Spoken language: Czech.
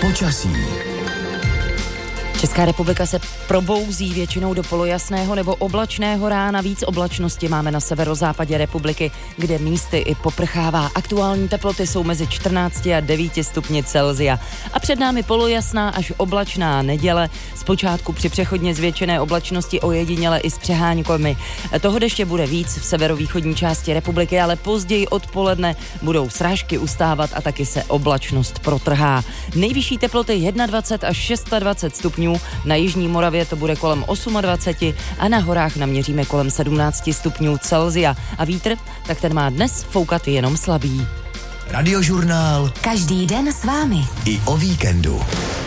Počasí. Česká republika se probouzí většinou do polojasného nebo oblačného rána. Víc oblačnosti máme na severozápadě republiky, kde místy i poprchává. Aktuální teploty jsou mezi 14 a 9 stupni Celsia. A před námi polojasná až oblačná neděle. Zpočátku při přechodně zvětšené oblačnosti ojediněle i s přeháňkami. Toho deště bude víc v severovýchodní části republiky, ale později odpoledne budou srážky ustávat a taky se oblačnost protrhá. Nejvyšší teploty 21 až 26 stupňů. Na jižní Moravě to bude kolem 28 a na horách naměříme kolem 17 stupňů Celsia. A vítr, tak ten má dnes foukat jenom slabý. Radiožurnál. Každý den s vámi. I o víkendu.